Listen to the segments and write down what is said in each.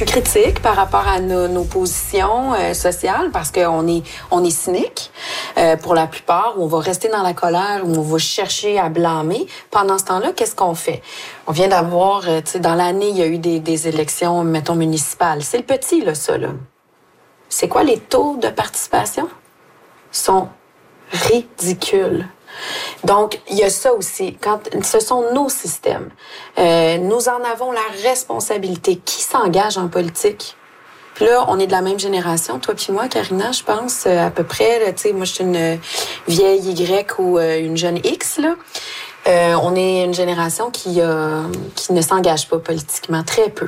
suis critique par rapport à nos positions sociales parce qu'on est cynique pour la plupart, où on va rester dans la colère, où on va chercher à blâmer. Pendant ce temps-là, qu'est-ce qu'on fait? On vient d'avoir, tu sais, dans l'année, il y a eu des élections, mettons, municipales. C'est le petit, là, ça, là. C'est quoi les taux de participation? Ils sont ridicules. Donc, il y a ça aussi. Quand ce sont nos systèmes, nous en avons la responsabilité. Qui s'engage en politique? Puis là, on est de la même génération, toi puis moi, Karina, je pense, à peu près. Tu sais, moi, je suis une vieille Y ou une jeune X, là. On est une génération qui ne s'engage pas politiquement, très peu.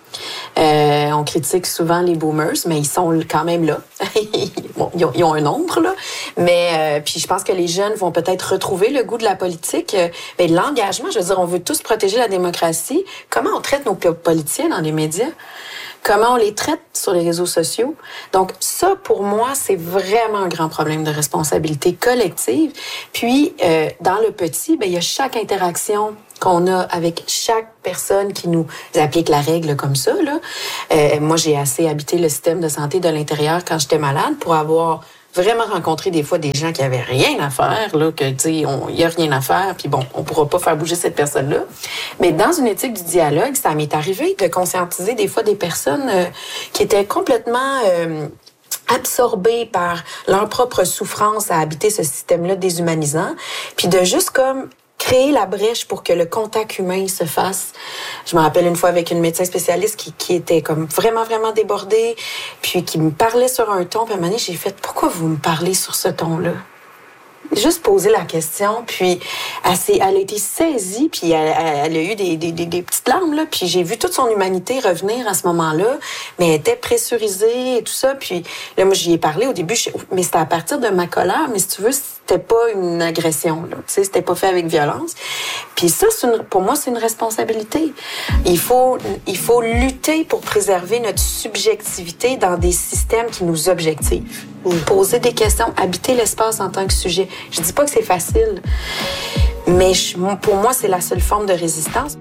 On critique souvent les boomers, mais ils sont quand même là. Bon, ils ont un nombre, là. Mais puis je pense que les jeunes vont peut-être retrouver le goût de la politique. Mais l'engagement, je veux dire, on veut tous protéger la démocratie. Comment on traite nos politiciens dans les médias? Comment on les traite sur les réseaux sociaux? Donc ça, pour moi, c'est vraiment un grand problème de responsabilité collective. Puis, dans le petit, ben il y a chaque interaction qu'on a avec chaque personne qui nous applique la règle comme ça, là. Moi, j'ai assez habité le système de santé de l'intérieur quand j'étais malade pour avoir vraiment rencontré des fois des gens qui avaient rien à faire, là, que, tu sais, il y a rien à faire, puis bon, on pourra pas faire bouger cette personne-là. Mais dans une éthique du dialogue, ça m'est arrivé de conscientiser des fois des personnes qui étaient complètement absorbées par leur propre souffrance à habiter ce système-là déshumanisant, puis de juste comme créer la brèche pour que le contact humain se fasse. Je me rappelle une fois avec une médecin spécialiste qui était comme vraiment, vraiment débordée, puis qui me parlait sur un ton, puis à un moment donné, j'ai fait « Pourquoi vous me parlez sur ce ton-là? » Juste poser la question, puis elle a été saisie, puis elle a eu des petites larmes, là, puis j'ai vu toute son humanité revenir à ce moment-là, mais elle était pressurisée et tout ça, puis là, moi, j'y ai parlé au début, mais c'était à partir de ma colère, mais si tu veux, c'était pas une agression, là, tu sais, c'était pas fait avec violence. Puis ça, pour moi, c'est une responsabilité. Il faut lutter pour préserver notre subjectivité dans des systèmes qui nous objectivent. Poser des questions, habiter l'espace en tant que sujet. Je dis pas que c'est facile, mais pour moi, c'est la seule forme de résistance.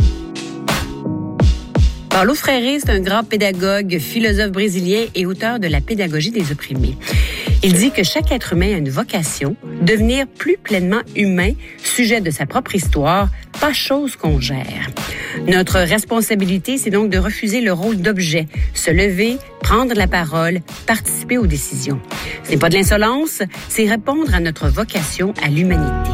Paulo Freire, c'est un grand pédagogue, philosophe brésilien et auteur de La pédagogie des opprimés. Il dit que chaque être humain a une vocation, devenir plus pleinement humain, sujet de sa propre histoire, pas chose qu'on gère. Notre responsabilité, c'est donc de refuser le rôle d'objet, se lever, prendre la parole, participer aux décisions. Ce n'est pas de l'insolence, c'est répondre à notre vocation à l'humanité.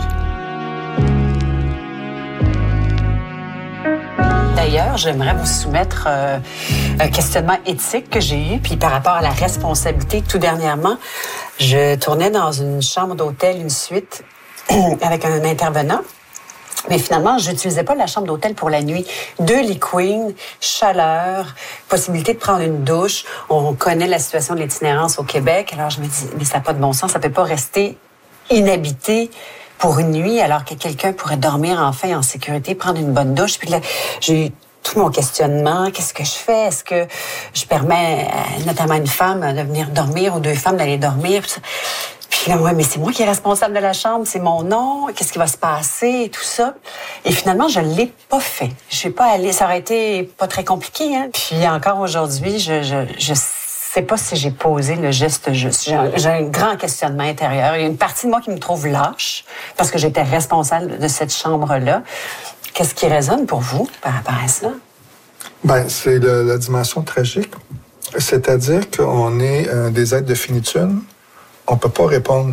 D'ailleurs, j'aimerais vous soumettre un questionnement éthique que j'ai eu, puis par rapport à la responsabilité. Tout dernièrement, je tournais dans une chambre d'hôtel, une suite, avec un intervenant. Mais finalement, je n'utilisais pas la chambre d'hôtel pour la nuit. 2 lits queen, chaleur, possibilité de prendre une douche. On connaît la situation de l'itinérance au Québec. Alors, je me dis, mais ça n'a pas de bon sens. Ça ne peut pas rester inhabité pour une nuit, alors que quelqu'un pourrait dormir enfin en sécurité, prendre une bonne douche. Puis là, j'ai eu tout mon questionnement. Qu'est-ce que je fais? Est-ce que je permets notamment à une femme de venir dormir ou 2 femmes d'aller dormir? Puis là, ouais, mais c'est moi qui est responsable de la chambre, c'est mon nom. Qu'est-ce qui va se passer et tout ça? Et finalement, je l'ai pas fait. Je suis pas allée. Ça aurait été pas très compliqué, hein. Puis encore aujourd'hui, je sais pas si j'ai posé le geste juste. J'ai un grand questionnement intérieur. Il y a une partie de moi qui me trouve lâche parce que j'étais responsable de cette chambre-là. Qu'est-ce qui résonne pour vous par rapport à ça? Ben, c'est la dimension tragique. C'est-à-dire qu'on est des êtres de finitude. On peut pas répondre,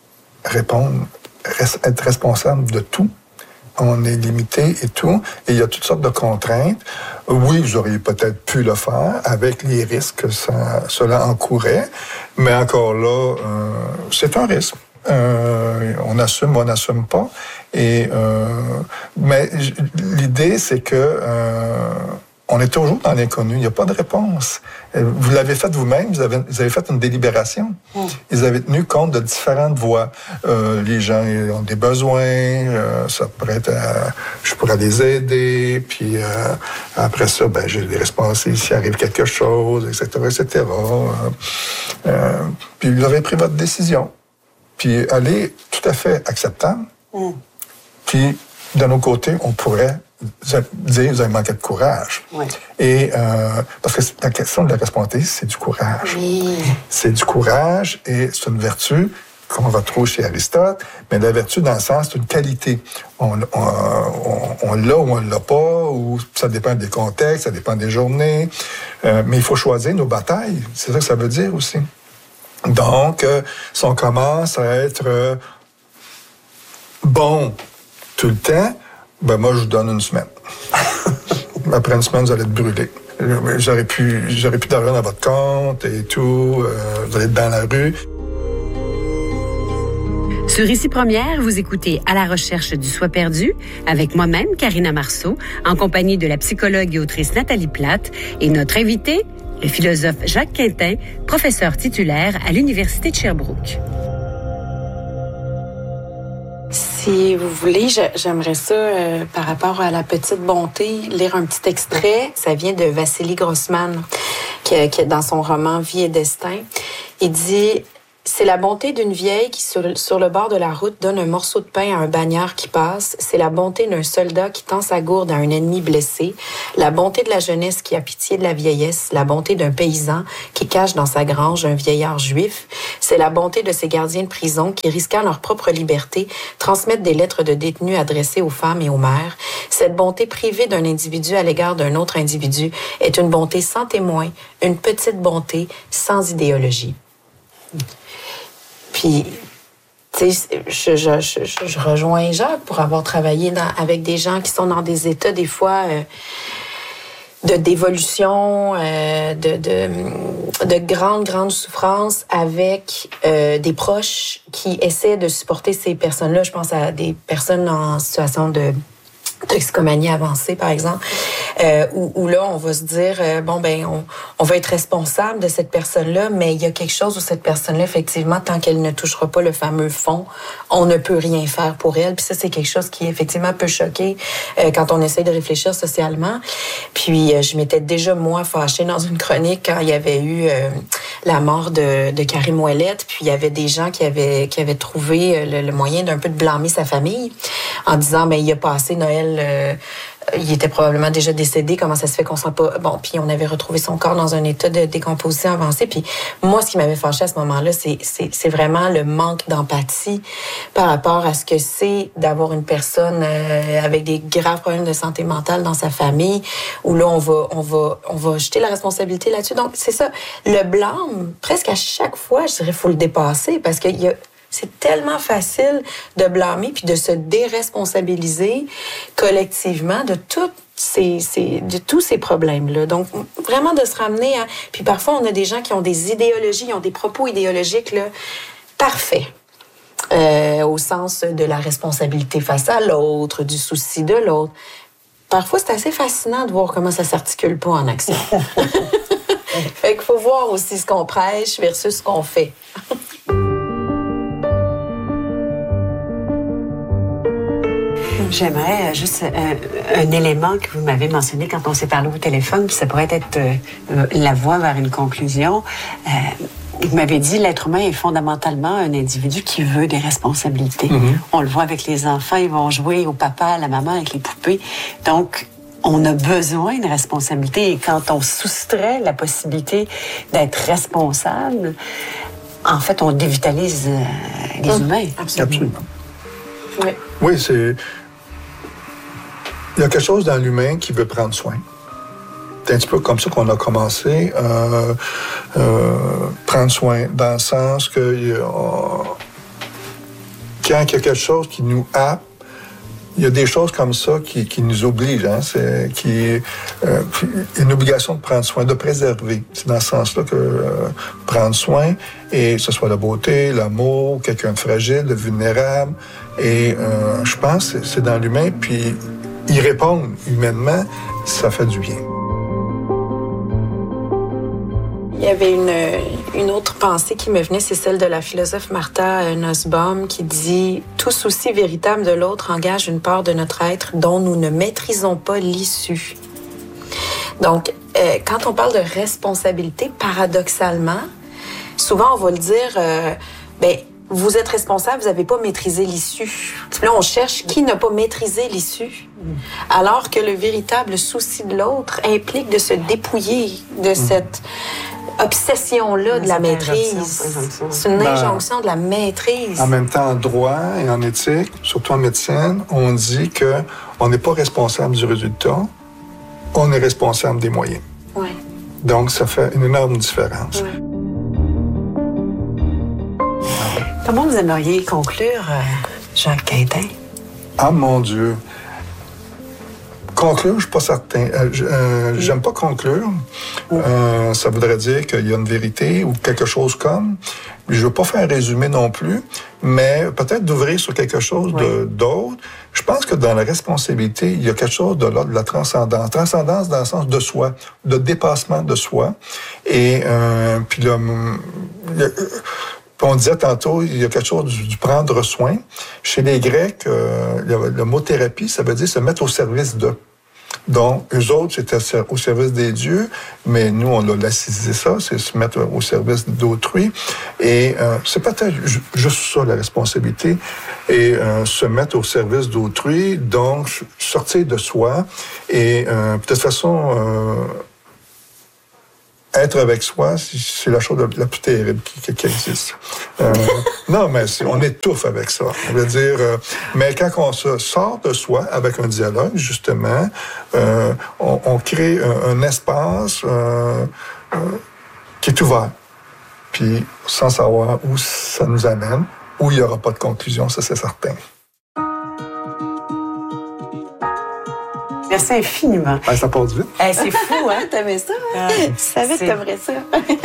être responsable de tout. On est limité et tout. Et il y a toutes sortes de contraintes. Oui, vous auriez peut-être pu le faire avec les risques que cela encourait. Mais encore là, c'est un risque. On assume ou on n'assume pas. Mais l'idée, c'est que on est toujours dans l'inconnu. Il n'y a pas de réponse. Vous l'avez fait vous-même. Vous avez fait une délibération. Ils avaient tenu compte de différentes voies. Les gens ont des besoins. Ça pourrait être... je pourrais les aider. Puis après ça, ben, j'ai des responsabilités s'il arrive quelque chose, etc., etc. Puis vous avez pris votre décision. Puis elle est tout à fait acceptable. Puis d'un autre côté, on pourrait dire, vous avez manqué de courage. Oui. Et, parce que la question de la responsabilité, c'est du courage. Oui. C'est du courage et c'est une vertu qu'on retrouve chez Aristote, mais la vertu, dans le sens, c'est une qualité. On l'a ou on l'a pas, ou ça dépend des contextes, ça dépend des journées, mais il faut choisir nos batailles. C'est ça que ça veut dire aussi. Donc, si on commence à être bon tout le temps, ben moi, je vous donne une semaine. Après une semaine, vous allez être brûlé. J'aurais plus d'argent dans votre compte et tout. Vous allez être dans la rue. Sur Ici Première, vous écoutez À la recherche du soi perdu avec moi-même, Karina Marceau, en compagnie de la psychologue et autrice Nathalie Plate et notre invité, le philosophe Jacques Quintin, professeur titulaire à l'Université de Sherbrooke. Si vous voulez, j'aimerais ça, par rapport à la petite bonté, lire un petit extrait. Ça vient de Vassili Grossman, qui dans son roman Vie et destin. Il dit... C'est la bonté d'une vieille qui, sur le bord de la route, donne un morceau de pain à un bagnard qui passe. C'est la bonté d'un soldat qui tend sa gourde à un ennemi blessé. La bonté de la jeunesse qui a pitié de la vieillesse. La bonté d'un paysan qui cache dans sa grange un vieillard juif. C'est la bonté de ces gardiens de prison qui, risquant leur propre liberté, transmettent des lettres de détenus adressées aux femmes et aux mères. Cette bonté privée d'un individu à l'égard d'un autre individu est une bonté sans témoin, une petite bonté sans idéologie. Puis, tu sais, je rejoins Jacques pour avoir travaillé avec des gens qui sont dans des états, des fois, d'évolution, de grandes souffrances avec des proches qui essaient de supporter ces personnes-là. Je pense à des personnes en situation de toxicomanie avancée, par exemple, où là, on va se dire, on va être responsable de cette personne-là, mais il y a quelque chose où cette personne-là, effectivement, tant qu'elle ne touchera pas le fameux fond, on ne peut rien faire pour elle. Puis ça, c'est quelque chose qui, effectivement, peut choquer quand on essaie de réfléchir socialement. Puis je m'étais déjà, moi, fâchée dans une chronique quand il y avait eu la mort de Karim Ouellet, puis il y avait des gens qui avaient trouvé le moyen d'un peu de blâmer sa famille en disant, il a passé Noël il était probablement déjà décédé, comment ça se fait qu'on soit pas... Bon, puis on avait retrouvé son corps dans un état de décomposition avancée. Puis moi, ce qui m'avait fâché à ce moment-là, c'est vraiment le manque d'empathie par rapport à ce que c'est d'avoir une personne avec des graves problèmes de santé mentale dans sa famille, où là, on va jeter la responsabilité là-dessus. Donc, c'est ça. Le blâme, presque à chaque fois, je dirais, faut le dépasser, parce que c'est tellement facile de blâmer puis de se déresponsabiliser collectivement de tous ces problèmes-là. Donc, vraiment de se ramener à... Puis parfois, on a des gens qui ont des idéologies, ils ont des propos idéologiques là, parfaits. Au sens de la responsabilité face à l'autre, du souci de l'autre. Parfois, c'est assez fascinant de voir comment ça s'articule pas en action. Fait qu'il faut voir aussi ce qu'on prêche versus ce qu'on fait. J'aimerais juste un élément que vous m'avez mentionné quand on s'est parlé au téléphone, puis ça pourrait être la voie vers une conclusion. Vous m'avez dit l'être humain est fondamentalement un individu qui veut des responsabilités. Mm-hmm. On le voit avec les enfants, ils vont jouer au papa, à la maman, avec les poupées. Donc, on a besoin de responsabilité. Et quand on soustrait la possibilité d'être responsable, en fait, on dévitalise les humains. Absolument. Oui. Oui, c'est... Il y a quelque chose dans l'humain qui veut prendre soin. C'est un petit peu comme ça qu'on a commencé prendre soin, dans le sens que quand il y a quelque chose qui nous happe, il y a des choses comme ça qui nous obligent. Hein? C'est une obligation de prendre soin, de préserver. C'est dans ce sens-là que prendre soin, et que ce soit la beauté, l'amour, quelqu'un de fragile, de vulnérable. Et je pense que c'est dans l'humain, puis y répondre humainement, ça fait du bien. Il y avait une autre pensée qui me venait, c'est celle de la philosophe Martha Nussbaum qui dit « Tout souci véritable de l'autre engage une part de notre être dont nous ne maîtrisons pas l'issue. » Donc, quand on parle de responsabilité, paradoxalement, souvent on va le dire vous êtes responsable, vous n'avez pas maîtrisé l'issue. Là, on cherche qui n'a pas maîtrisé l'issue, alors que le véritable souci de l'autre implique de se dépouiller de cette obsession-là de la maîtrise. C'est une injonction de la maîtrise. En même temps, en droit et en éthique, surtout en médecine, on dit qu'on n'est pas responsable du résultat, on est responsable des moyens. Oui. Donc, ça fait une énorme différence. Oui. Comment vous aimeriez conclure, Jacques Quintin? Ah, mon Dieu! Conclure, je suis pas certain. J'aime pas conclure. Ça voudrait dire qu'il y a une vérité ou quelque chose comme. Je veux pas faire un résumé non plus, mais peut-être d'ouvrir sur quelque chose d'autre. Je pense que dans la responsabilité, il y a quelque chose de l'ordre de la transcendance. Transcendance dans le sens de soi, de dépassement de soi. Et puis là, on disait tantôt, il y a quelque chose du prendre soin. Chez les Grecs, le mot thérapie, ça veut dire se mettre au service d'eux. Donc, eux autres, c'était au service des dieux, mais nous, on a laïcisé ça, c'est se mettre au service d'autrui. Et c'est peut-être juste ça, la responsabilité, et se mettre au service d'autrui, donc sortir de soi, et de toute façon... être avec soi, c'est la chose la plus terrible qui existe. Non, mais on étouffe avec ça. On veut dire, mais quand on se sort de soi avec un dialogue, justement, on crée un espace qui est ouvert. Puis, sans savoir où ça nous amène, où il n'y aura pas de conclusion, ça c'est certain. Merci infiniment. Ça passe vite. C'est fou, hein? T'aimais ça, hein? Je savais que t'aimerais ça.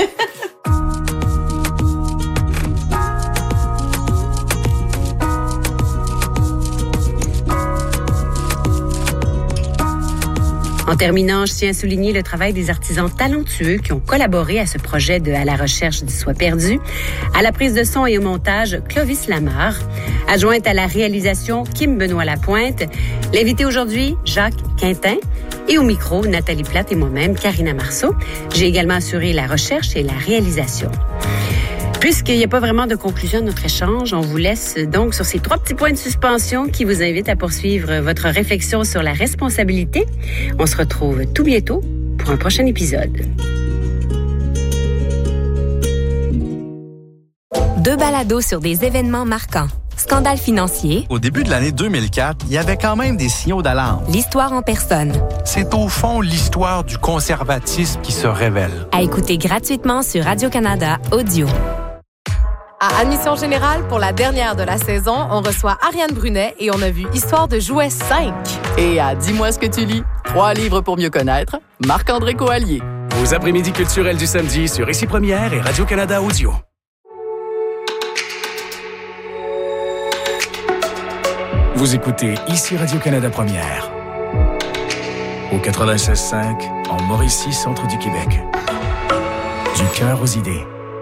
En terminant, je tiens à souligner le travail des artisans talentueux qui ont collaboré à ce projet de À la recherche du soi perdu. À la prise de son et au montage, Clovis Lamarre. Adjointe à la réalisation, Kim Benoît-Lapointe. L'invité aujourd'hui, Jacques Quintin. Et au micro, Nathalie Plate et moi-même, Karina Marceau. J'ai également assuré la recherche et la réalisation. Puisqu'il n'y a pas vraiment de conclusion de notre échange, on vous laisse donc sur ces 3 petits points de suspension qui vous invitent à poursuivre votre réflexion sur la responsabilité. On se retrouve tout bientôt pour un prochain épisode. 2 balados sur des événements marquants. Scandale financier. Au début de l'année 2004, il y avait quand même des signaux d'alarme. L'histoire en personne. C'est au fond l'histoire du conservatisme qui se révèle. À écouter gratuitement sur Radio-Canada Audio. À Admission Générale, pour la dernière de la saison, on reçoit Ariane Brunet et on a vu Histoire de jouets 5. Et à Dis-moi ce que tu lis, 3 livres pour mieux connaître, Marc-André Coallier. Vos après-midi culturels du samedi sur Ici Première et Radio-Canada Audio. Vous écoutez Ici Radio-Canada Première. Au 96.5, en Mauricie, centre du Québec. Du cœur aux idées.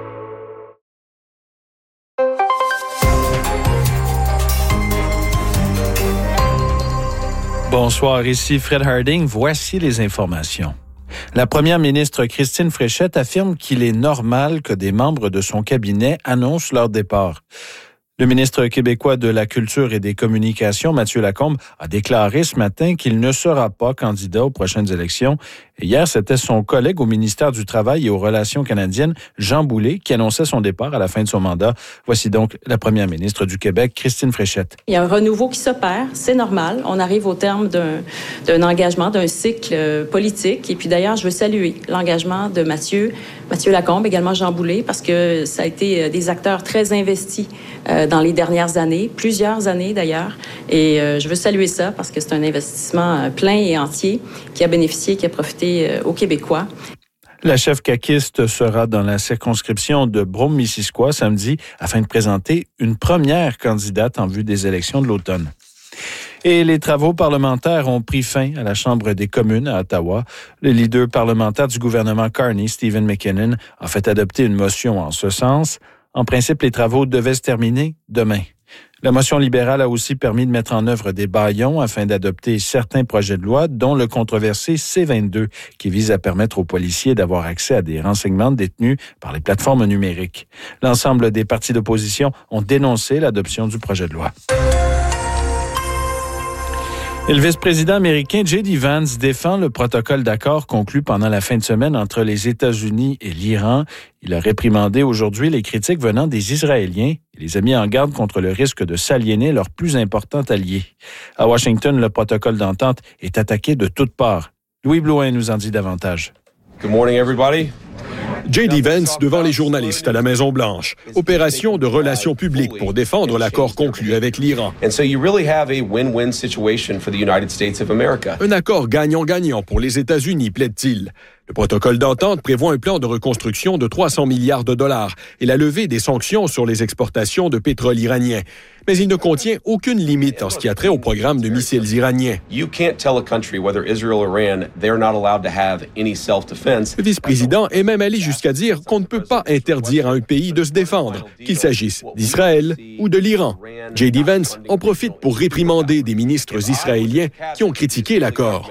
Bonsoir, ici Fred Harding. Voici les informations. La première ministre Christine Fréchette affirme qu'il est normal que des membres de son cabinet annoncent leur départ. Le ministre québécois de la Culture et des Communications, Mathieu Lacombe, a déclaré ce matin qu'il ne sera pas candidat aux prochaines élections. Et hier, c'était son collègue au ministère du Travail et aux Relations canadiennes, Jean Boulet, qui annonçait son départ à la fin de son mandat. Voici donc la première ministre du Québec, Christine Fréchette. Il y a un renouveau qui s'opère, c'est normal. On arrive au terme d'un engagement, d'un cycle politique. Et puis d'ailleurs, je veux saluer l'engagement de Mathieu Lacombe, également Jean Boulet, parce que ça a été des acteurs très investis dans les dernières années, plusieurs années d'ailleurs. Et je veux saluer ça parce que c'est un investissement plein et entier qui a bénéficié, qui a profité aux Québécois. La chef caquiste sera dans la circonscription de Brome-Missisquoi samedi afin de présenter une première candidate en vue des élections de l'automne. Et les travaux parlementaires ont pris fin à la Chambre des communes à Ottawa. Le leader parlementaire du gouvernement Carney, Stephen McKinnon, a fait adopter une motion en ce sens. En principe, les travaux devaient se terminer demain. La motion libérale a aussi permis de mettre en œuvre des bâillons afin d'adopter certains projets de loi, dont le controversé C-22, qui vise à permettre aux policiers d'avoir accès à des renseignements détenus par les plateformes numériques. L'ensemble des partis d'opposition ont dénoncé l'adoption du projet de loi. Et le vice-président américain J.D. Vance défend le protocole d'accord conclu pendant la fin de semaine entre les États-Unis et l'Iran. Il a réprimandé aujourd'hui les critiques venant des Israéliens et les a mis en garde contre le risque de s'aliéner leur plus important allié. À Washington, le protocole d'entente est attaqué de toutes parts. Louis Blouin nous en dit davantage. Good morning, everybody. J.D. Vance devant les journalistes à la Maison-Blanche. Opération de relations publiques pour défendre l'accord conclu avec l'Iran. Un accord gagnant-gagnant pour les États-Unis, plaide-t-il. Le protocole d'entente prévoit un plan de reconstruction de 300 milliards de dollars et la levée des sanctions sur les exportations de pétrole iranien. Mais il ne contient aucune limite en ce qui a trait au programme de missiles iraniens. Le vice-président est même allé jusqu'à dire qu'on ne peut pas interdire à un pays de se défendre, qu'il s'agisse d'Israël ou de l'Iran. J.D. Vance en profite pour réprimander des ministres israéliens qui ont critiqué l'accord.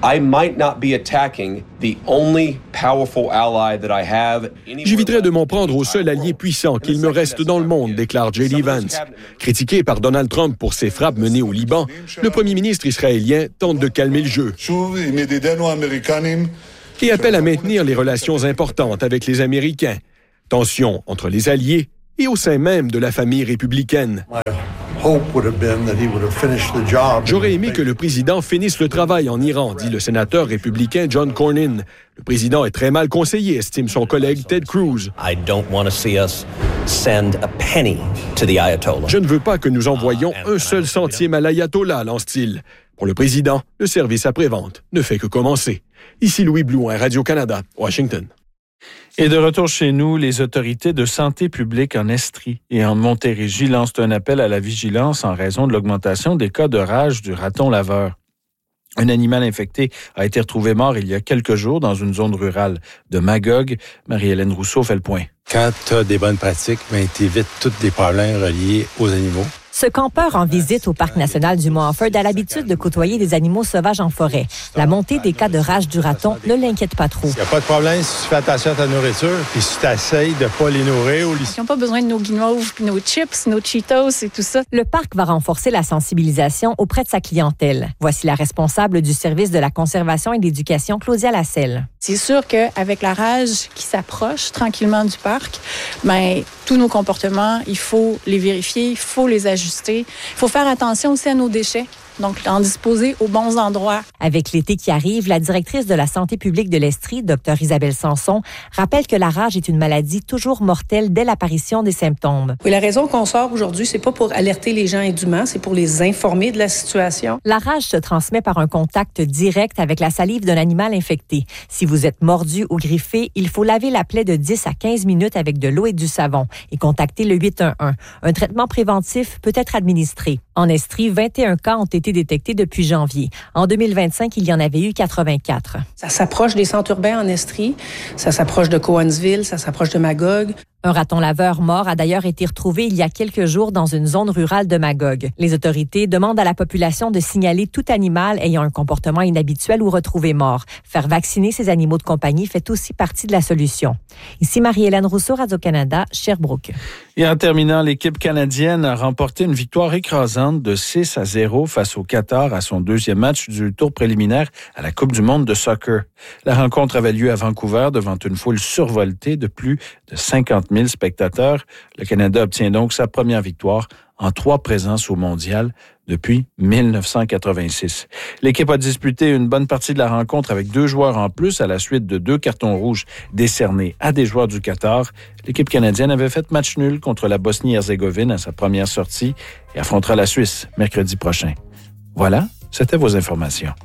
J'éviterai de m'en prendre au seul allié puissant qu'il me reste dans le monde, déclare J.D. Vance. Critiqué par Donald Trump pour ses frappes menées au Liban, le premier ministre israélien tente de calmer le jeu et appelle à maintenir les relations importantes avec les Américains. Tensions entre les alliés et au sein même de la famille républicaine. J'aurais aimé que le président finisse le travail en Iran, dit le sénateur républicain John Cornyn. Le président est très mal conseillé, estime son collègue Ted Cruz. Je ne veux pas que nous envoyions un seul centime à l'ayatollah, lance-t-il. Pour le président, le service après-vente ne fait que commencer. Ici Louis Blouin, Radio-Canada, Washington. Et de retour chez nous, les autorités de santé publique en Estrie et en Montérégie lancent un appel à la vigilance en raison de l'augmentation des cas de rage du raton laveur. Un animal infecté a été retrouvé mort il y a quelques jours dans une zone rurale de Magog. Marie-Hélène Rousseau fait le point. Quand tu as des bonnes pratiques, t'évites tous les problèmes reliés aux animaux. Ce campeur en visite au Parc national du Mont-Offord a l'habitude de côtoyer des animaux sauvages en forêt. La montée des cas de rage du raton ne l'inquiète pas trop. Il n'y a pas de problème si tu fais attention à ta nourriture, puis si tu essayes de ne pas les nourrir. Ils n'ont pas besoin de nos guimauves, nos chips, nos Cheetos et tout ça. Le parc va renforcer la sensibilisation auprès de sa clientèle. Voici la responsable du service de la conservation et de l'éducation, Claudia Lasselle. C'est sûr qu'avec la rage qui s'approche tranquillement du parc, tous nos comportements, il faut les vérifier, il faut les ajuster. Il faut faire attention aussi à nos déchets. Donc, en disposer aux bons endroits. Avec l'été qui arrive, la directrice de la santé publique de l'Estrie, Dr Isabelle Sanson, rappelle que la rage est une maladie toujours mortelle dès l'apparition des symptômes. Oui, la raison qu'on sort aujourd'hui, c'est pas pour alerter les gens indûment, c'est pour les informer de la situation. La rage se transmet par un contact direct avec la salive d'un animal infecté. Si vous êtes mordu ou griffé, il faut laver la plaie de 10 à 15 minutes avec de l'eau et du savon et contacter le 811. Un traitement préventif peut être administré. En Estrie, 21 cas ont été détectés depuis janvier. En 2025, il y en avait eu 84. Ça s'approche des centres urbains en Estrie, ça s'approche de Cowansville, ça s'approche de Magog. Un raton laveur mort a d'ailleurs été retrouvé il y a quelques jours dans une zone rurale de Magog. Les autorités demandent à la population de signaler tout animal ayant un comportement inhabituel ou retrouvé mort. Faire vacciner ces animaux de compagnie fait aussi partie de la solution. Ici Marie-Hélène Rousseau, Radio-Canada, Sherbrooke. Et en terminant, l'équipe canadienne a remporté une victoire écrasante de 6-0 face au Qatar à son deuxième match du tour préliminaire à la Coupe du monde de soccer. La rencontre avait lieu à Vancouver devant une foule survoltée de plus de 50 000 spectateurs. Le Canada obtient donc sa première victoire en 3 présences au mondial depuis 1986. L'équipe a disputé une bonne partie de la rencontre avec 2 joueurs en plus à la suite de 2 cartons rouges décernés à des joueurs du Qatar. L'équipe canadienne avait fait match nul contre la Bosnie-Herzégovine à sa première sortie et affrontera la Suisse mercredi prochain. Voilà, c'était vos informations.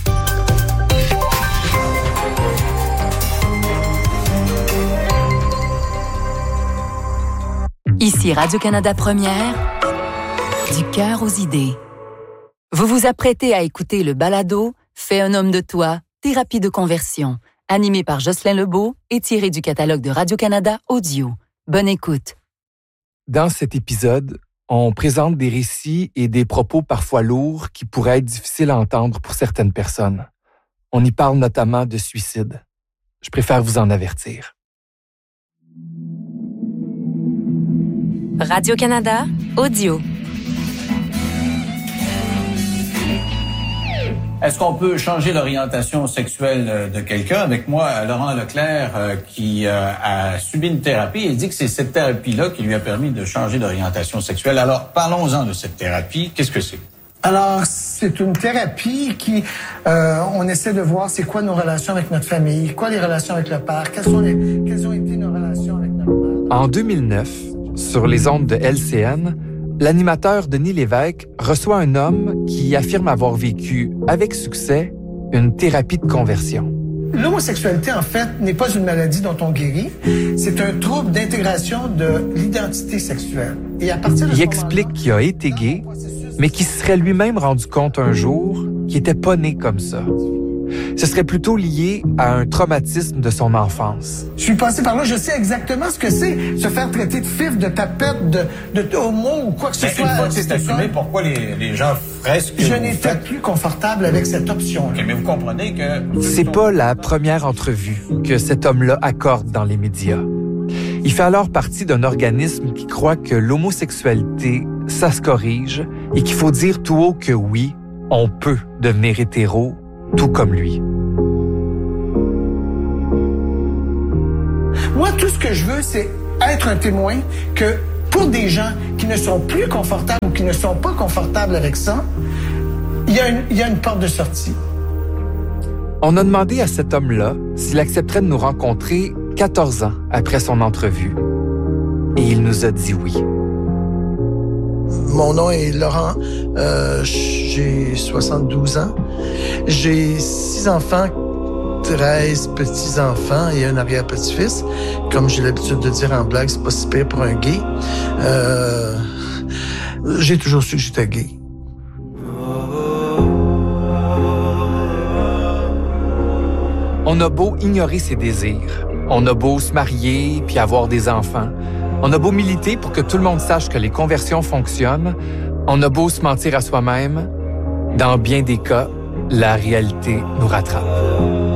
Ici Radio-Canada Première, du cœur aux idées. Vous vous apprêtez à écouter le balado « Fais un homme de toi, thérapie de conversion », animé par Jocelyn Lebeau et tiré du catalogue de Radio-Canada Audio. Bonne écoute. Dans cet épisode, on présente des récits et des propos parfois lourds qui pourraient être difficiles à entendre pour certaines personnes. On y parle notamment de suicide. Je préfère vous en avertir. Radio-Canada Audio. Est-ce qu'on peut changer l'orientation sexuelle de quelqu'un? Avec moi, Laurent Leclerc, qui a subi une thérapie. Il dit que c'est cette thérapie-là qui lui a permis de changer d'orientation sexuelle. Alors, parlons-en de cette thérapie. Qu'est-ce que c'est? Alors, c'est une thérapie qui, on essaie de voir c'est quoi nos relations avec notre famille, quoi les relations avec le père, quelles ont été nos relations avec notre mère. En 2009, sur les ondes de LCN, l'animateur Denis Lévesque reçoit un homme qui affirme avoir vécu, avec succès, une thérapie de conversion. L'homosexualité, en fait, n'est pas une maladie dont on guérit. C'est un trouble d'intégration de l'identité sexuelle. Et à partir de Il explique qu'il a été gay, mais qu'il se serait lui-même rendu compte un jour qu'il n'était pas né comme ça. Ce serait plutôt lié à un traumatisme de son enfance. Je suis passé par là, je sais exactement ce que c'est, se faire traiter de fif, de tapette, de homo ou quoi que ce soit. Une fois que c'est assumé, pourquoi les gens feraient ce que je n'étais plus confortable avec cette option. OK, mais vous comprenez que... C'est pas la première entrevue que cet homme-là accorde dans les médias. Il fait alors partie d'un organisme qui croit que l'homosexualité, ça se corrige et qu'il faut dire tout haut que oui, on peut devenir hétéro, tout comme lui. Moi, tout ce que je veux, c'est être un témoin que pour des gens qui ne sont plus confortables ou qui ne sont pas confortables avec ça, il y a une porte de sortie. On a demandé à cet homme-là s'il accepterait de nous rencontrer 14 ans après son entrevue. Et il nous a dit oui. Mon nom est Laurent, j'ai 72 ans. J'ai 6 enfants, 13 petits-enfants et un arrière-petit-fils. Comme j'ai l'habitude de dire en blague, c'est pas si pire pour un gay. J'ai toujours su que j'étais gay. On a beau ignorer ses désirs, on a beau se marier puis avoir des enfants, on a beau militer pour que tout le monde sache que les conversions fonctionnent, on a beau se mentir à soi-même, dans bien des cas, la réalité nous rattrape.